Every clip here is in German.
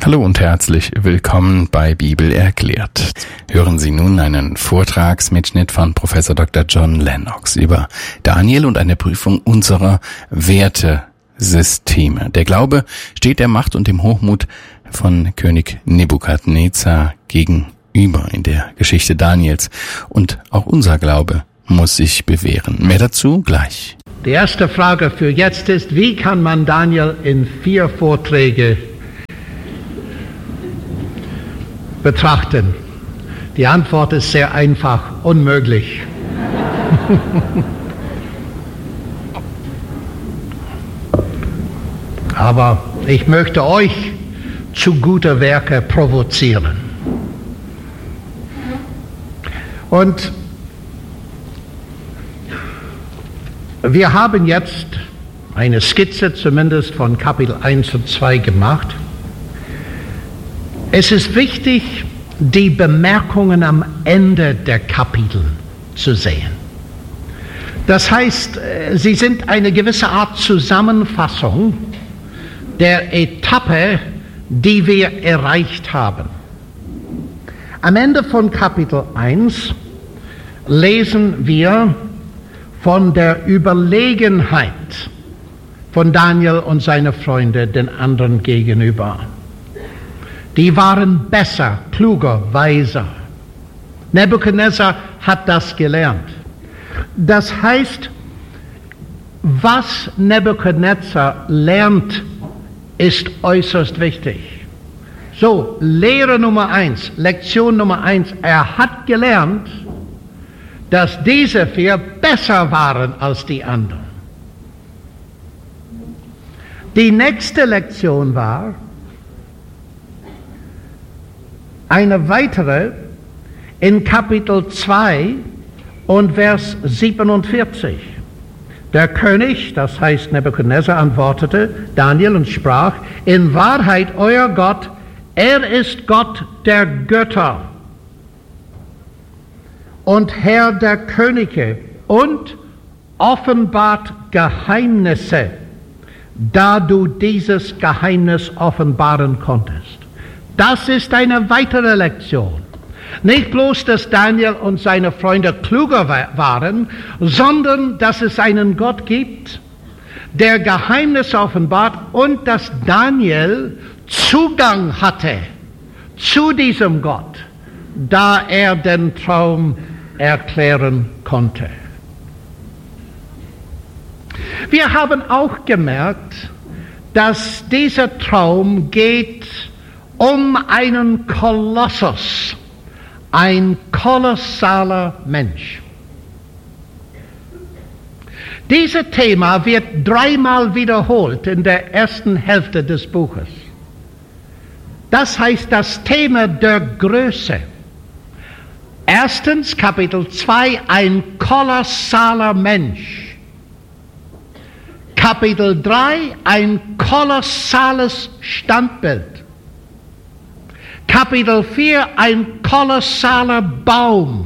Hallo und herzlich willkommen bei Bibel erklärt. Hören Sie nun einen Vortragsmitschnitt von Professor Dr. John Lennox über Daniel und eine Prüfung unserer Wertesysteme. Der Glaube steht der Macht und dem Hochmut von König Nebukadnezar gegenüber in der Geschichte Daniels. Und auch unser Glaube muss sich bewähren. Mehr dazu gleich. Die erste Frage für jetzt ist, wie kann man Daniel in 4 Vorträge betrachten? Die Antwort ist sehr einfach, unmöglich. Aber ich möchte euch zu guter Werke provozieren. Und wir haben jetzt eine Skizze zumindest von Kapitel 1 und 2 gemacht. Es ist wichtig, die Bemerkungen am Ende der Kapitel zu sehen. Das heißt, sie sind eine gewisse Art Zusammenfassung der Etappe, die wir erreicht haben. Am Ende von Kapitel 1 lesen wir von der Überlegenheit von Daniel und seinen Freunden den anderen gegenüber. Die waren besser, kluger, weiser. Nebukadnezar hat das gelernt. Das heißt, was Nebukadnezar lernt, ist äußerst wichtig. So, Lehre Nummer 1, Lektion Nummer 1, er hat gelernt, dass diese 4 besser waren als die anderen. Die nächste Lektion war eine weitere in Kapitel 2 und Vers 47. Der König, das heißt Nebukadnezar, antwortete Daniel und sprach, in Wahrheit, euer Gott, er ist Gott der Götter und Herr der Könige und offenbart Geheimnisse, da du dieses Geheimnis offenbaren konntest. Das ist eine weitere Lektion. Nicht bloß, dass Daniel und seine Freunde kluger waren, sondern dass es einen Gott gibt, der Geheimnisse offenbart und dass Daniel Zugang hatte zu diesem Gott, da er den Traum erklären konnte. Wir haben auch gemerkt, dass dieser Traum geht um einen Kolossus, ein kolossaler Mensch. Dieses Thema wird 3-mal wiederholt in der ersten Hälfte des Buches. Das heißt das Thema der Größe. Erstens, Kapitel 2, ein kolossaler Mensch. Kapitel 3, ein kolossales Standbild. Kapitel 4, ein kolossaler Baum.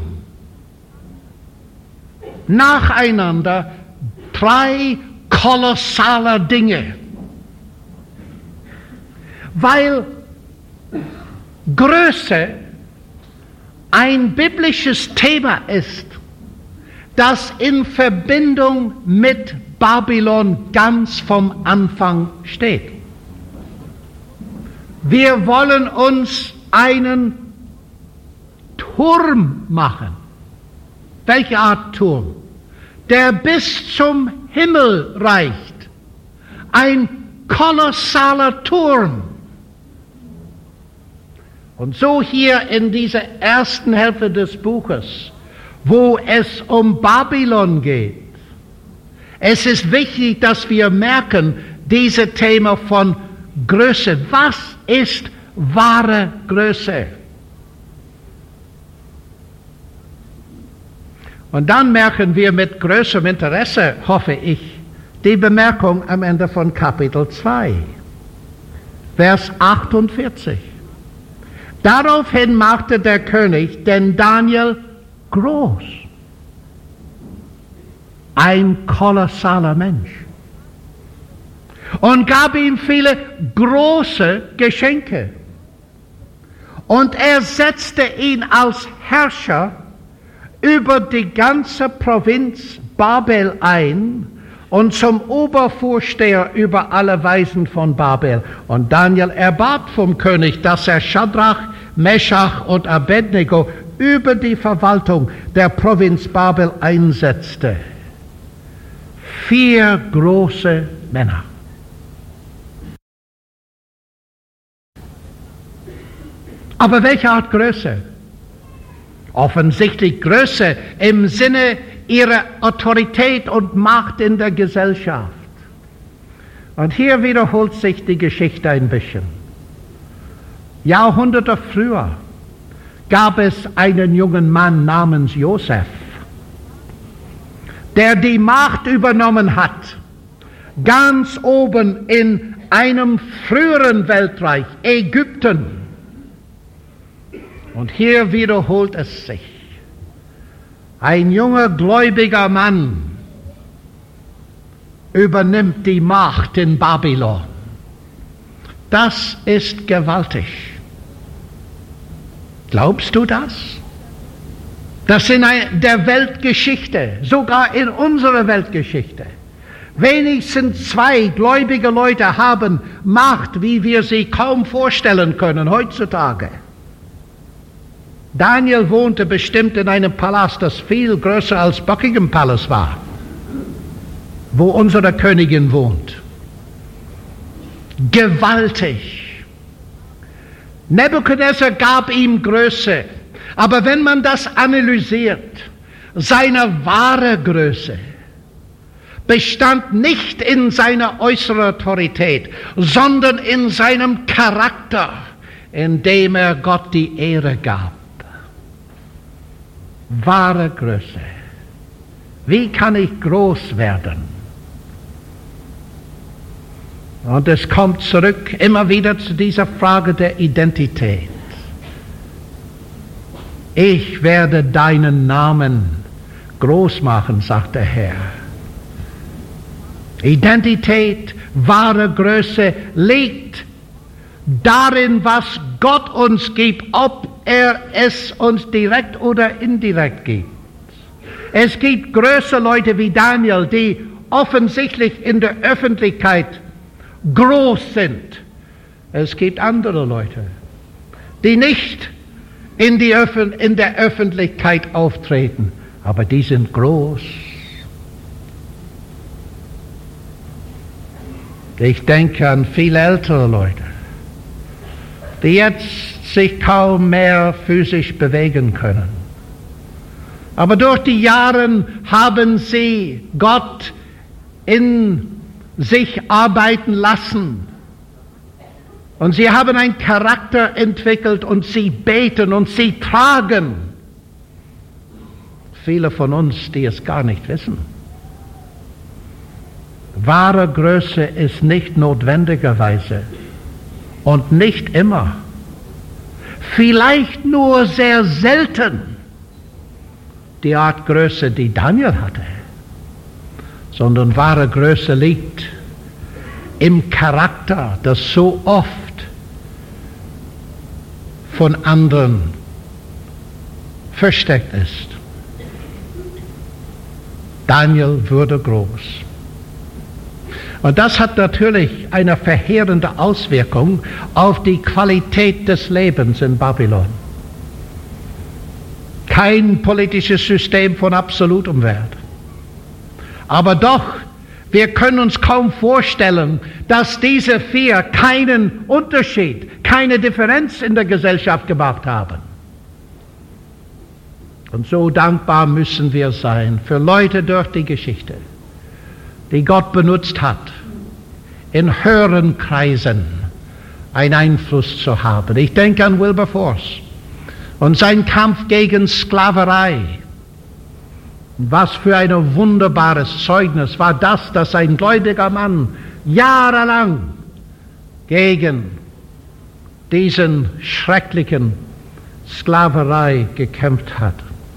Nacheinander 3 kolossale Dinge. Weil Größe ein biblisches Thema ist, das in Verbindung mit Babylon ganz vom Anfang steht. Wir wollen uns einen Turm machen. Welche Art Turm? Der bis zum Himmel reicht. Ein kolossaler Turm. Und so hier in dieser ersten Hälfte des Buches, wo es um Babylon geht. Es ist wichtig, dass wir merken, dieses Thema von Größe. Was ist wahre Größe? Und dann merken wir mit größerem Interesse, hoffe ich, die Bemerkung am Ende von Kapitel 2, Vers 48. Daraufhin machte der König den Daniel groß. Ein kolossaler Mensch. Und gab ihm viele große Geschenke. Und er setzte ihn als Herrscher über die ganze Provinz Babel ein und zum Obervorsteher über alle Weisen von Babel. Und Daniel erbat vom König, dass er Schadrach, Meschach und Abednego über die Verwaltung der Provinz Babel einsetzte. 4 große Männer. Aber welche Art Größe? Offensichtlich Größe im Sinne ihrer Autorität und Macht in der Gesellschaft. Und hier wiederholt sich die Geschichte ein bisschen. Jahrhunderte früher gab es einen jungen Mann namens Josef, der die Macht übernommen hat, ganz oben in einem früheren Weltreich, Ägypten. Und hier wiederholt es sich. Ein junger, gläubiger Mann übernimmt die Macht in Babylon. Das ist gewaltig. Glaubst du das? Dass in der Weltgeschichte, sogar in unserer Weltgeschichte, wenigstens 2 gläubige Leute haben Macht, wie wir sie kaum vorstellen können heutzutage. Daniel wohnte bestimmt in einem Palast, das viel größer als Buckingham Palace war, wo unsere Königin wohnt. Gewaltig. Nebukadnezar gab ihm Größe, aber wenn man das analysiert, seine wahre Größe bestand nicht in seiner äußeren Autorität, sondern in seinem Charakter, in dem er Gott die Ehre gab. Wahre Größe. Wie kann ich groß werden? Und es kommt zurück immer wieder zu dieser Frage der Identität. Ich werde deinen Namen groß machen, sagt der Herr. Identität, wahre Größe liegt darin, was Gott uns gibt, ob er es uns direkt oder indirekt gibt. Es gibt größere Leute wie Daniel, die offensichtlich in der Öffentlichkeit groß sind. Es gibt andere Leute, die nicht in der Öffentlichkeit auftreten, aber die sind groß. Ich denke an viele ältere Leute, die jetzt sich kaum mehr physisch bewegen können. Aber durch die Jahre haben sie Gott in sich arbeiten lassen. Und sie haben einen Charakter entwickelt und sie beten und sie tragen. Viele von uns, die es gar nicht wissen. Wahre Größe ist nicht notwendigerweise und nicht immer, vielleicht nur sehr selten die Art Größe, die Daniel hatte, sondern wahre Größe liegt im Charakter, das so oft von anderen versteckt ist. Daniel wurde groß. Und das hat natürlich eine verheerende Auswirkung auf die Qualität des Lebens in Babylon. Kein politisches System von absolutem Wert. Aber doch, wir können uns kaum vorstellen, dass diese 4 keinen Unterschied, keine Differenz in der Gesellschaft gemacht haben. Und so dankbar müssen wir sein für Leute durch die Geschichte, die Gott benutzt hat, in höheren Kreisen einen Einfluss zu haben. Ich denke an Wilberforce und seinen Kampf gegen Sklaverei. Was für ein wunderbares Zeugnis war das, dass ein gläubiger Mann jahrelang gegen diesen schrecklichen Sklaverei gekämpft hat.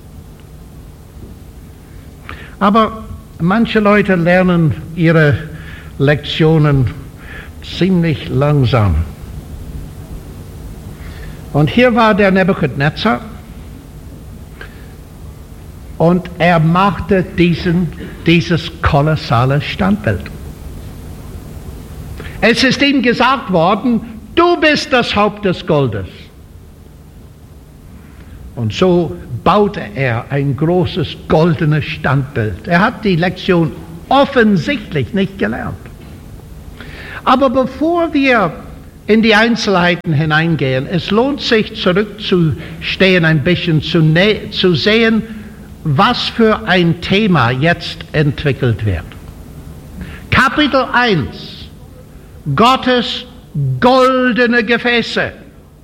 Aber manche Leute lernen ihre Lektionen ziemlich langsam. Und hier war der Nebukadnezar und er machte dieses kolossale Standbild. Es ist ihm gesagt worden, du bist das Haupt des Goldes. Und so baute er ein großes goldenes Standbild. Er hat die Lektion offensichtlich nicht gelernt. Aber bevor wir in die Einzelheiten hineingehen, es lohnt sich zurückzustehen ein bisschen, zu sehen, was für ein Thema jetzt entwickelt wird. Kapitel 1, Gottes goldene Gefäße.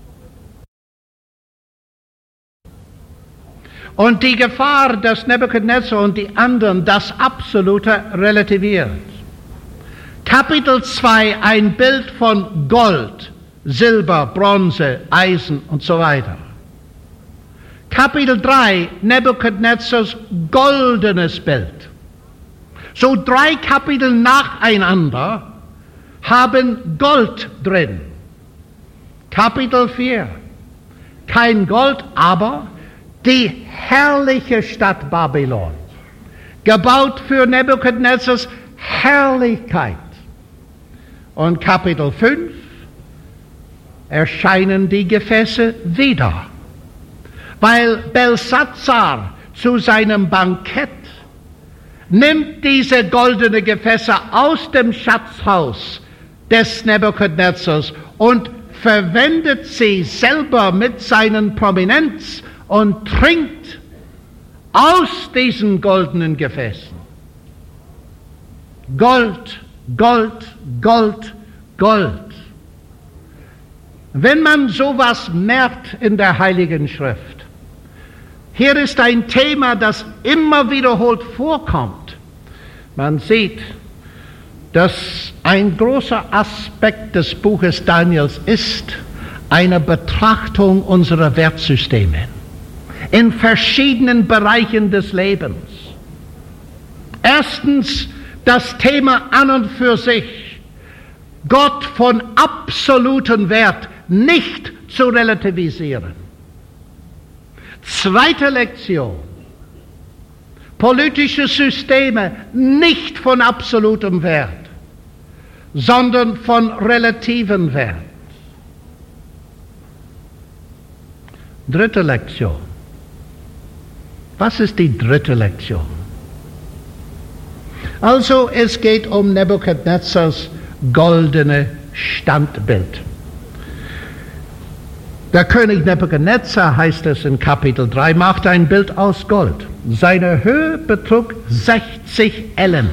Und die Gefahr, dass Nebukadnezar und die anderen das Absolute relativiert. Kapitel 2, ein Bild von Gold, Silber, Bronze, Eisen und so weiter. Kapitel 3, Nebukadnezars goldenes Bild. So 3 Kapitel nacheinander haben Gold drin. Kapitel 4, kein Gold, aber die herrliche Stadt Babylon, gebaut für Nebukadnezars Herrlichkeit. Und Kapitel 5 erscheinen die Gefäße wieder, weil Belsatzar zu seinem Bankett nimmt diese goldenen Gefäße aus dem Schatzhaus des Nebukadnezars und verwendet sie selber mit seinen Prominenz und trinkt aus diesen goldenen Gefäßen. Gold, Gold, Gold, Gold. Wenn man sowas merkt in der Heiligen Schrift, hier ist ein Thema, das immer wiederholt vorkommt. Man sieht, dass ein großer Aspekt des Buches Daniels ist eine Betrachtung unserer Wertsysteme in verschiedenen Bereichen des Lebens. Erstens das Thema an und für sich, Gott von absolutem Wert nicht zu relativisieren. Zweite Lektion, politische Systeme nicht von absolutem Wert, sondern von relativem Wert. Dritte Lektion. Was ist die dritte Lektion? Also es geht um Nebukadnezars goldene Standbild. Der König Nebukadnezar, heißt es in Kapitel 3, machte ein Bild aus Gold. Seine Höhe betrug 60 Ellen.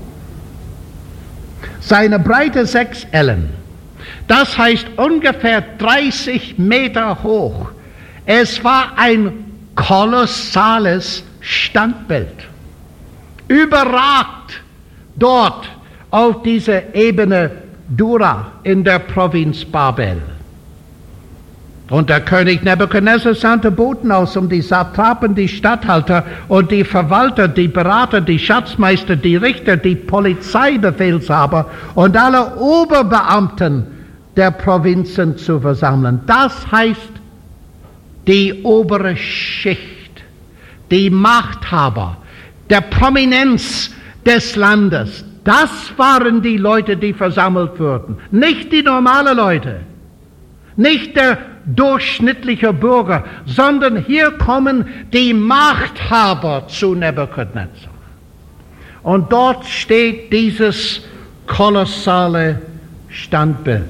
Seine Breite 6 Ellen. Das heißt ungefähr 30 Meter hoch. Es war ein kolossales Standbild. Überragt dort auf dieser Ebene Dura in der Provinz Babel. Und der König Nebukadnezar sandte Boten aus, um die Satrapen, die Statthalter und die Verwalter, die Berater, die Schatzmeister, die Richter, die Polizeibefehlshaber und alle Oberbeamten der Provinzen zu versammeln. Das heißt, die obere Schicht, die Machthaber, der Prominenz des Landes, das waren die Leute, die versammelt wurden. Nicht die normalen Leute, nicht der durchschnittliche Bürger, sondern hier kommen die Machthaber zu Nebukadnezar. Und dort steht dieses kolossale Standbild.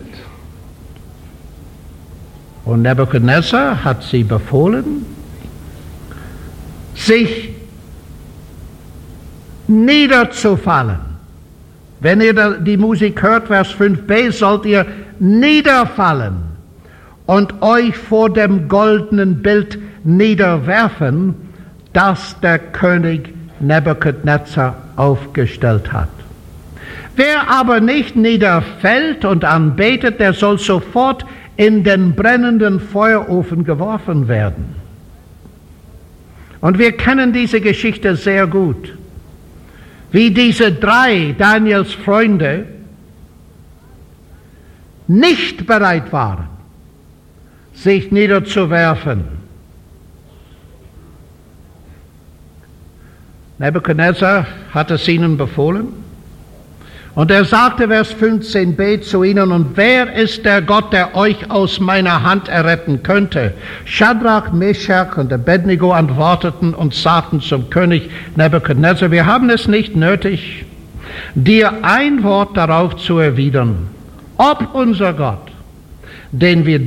Und Nebukadnezar hat sie befohlen, sich niederzufallen. Wenn ihr die Musik hört, Vers 5b, sollt ihr niederfallen und euch vor dem goldenen Bild niederwerfen, das der König Nebukadnezar aufgestellt hat. Wer aber nicht niederfällt und anbetet, der soll sofort in den brennenden Feuerofen geworfen werden. Und wir kennen diese Geschichte sehr gut, wie diese 3 Daniels Freunde nicht bereit waren, sich niederzuwerfen. Nebukadnezar hat es ihnen befohlen. Und er sagte, Vers 15b zu ihnen, und wer ist der Gott, der euch aus meiner Hand erretten könnte? Schadrach, Meschach und Abednego antworteten und sagten zum König Nebukadnezar, wir haben es nicht nötig, dir ein Wort darauf zu erwidern, ob unser Gott, den wir